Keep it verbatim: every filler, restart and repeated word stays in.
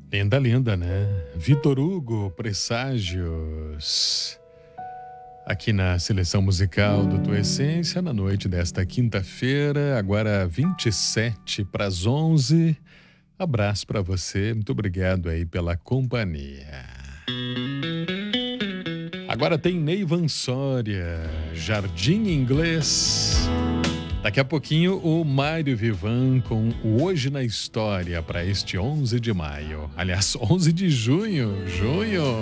Linda, linda, né? Vitor Hugo, Presságios. Aqui na seleção musical do Tua Essência, na noite desta quinta-feira, agora vinte e sete para as onze. Abraço para você, muito obrigado aí pela companhia. Agora tem Neivan Soria, Jardim Inglês. Daqui a pouquinho o Mário Vivan com o Hoje na História para este onze de maio. Aliás, onze de junho, junho.